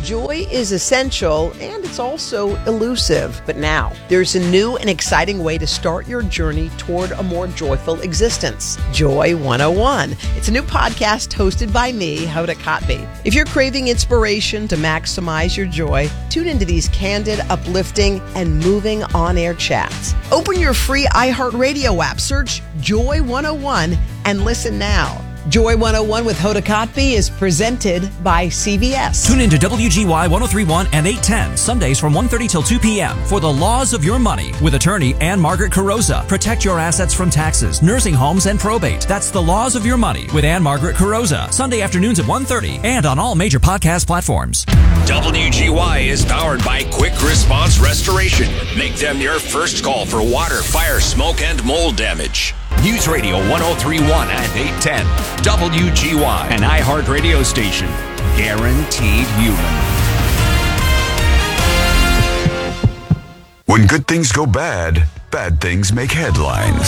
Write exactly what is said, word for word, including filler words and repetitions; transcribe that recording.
Joy is essential and it's also elusive. But now, there's a new and exciting way to start your journey toward a more joyful existence. Joy one oh one. It's a new podcast hosted by me, Hoda Kotb. If you're craving inspiration to maximize your joy, tune into these candid, uplifting, and moving on-air chats. Open your free iHeartRadio app, search Joy one oh one, and listen now. Joy one oh one with Hoda Kotb is presented by C V S. Tune into W G Y one oh three point one and eight ten, Sundays from one thirty till two p.m. for The Laws of Your Money with attorney Ann Margaret Carrozza. Protect your assets from taxes, nursing homes, and probate. That's The Laws of Your Money with Ann Margaret Carrozza. Sunday afternoons at one thirty and on all major podcast platforms. W G Y is powered by Quick Response Restoration. Make them your first call for water, fire, smoke, and mold damage. News Radio one oh three point one and eight ten. W G Y, an iHeart radio station. Guaranteed human. When good things go bad, bad things make headlines.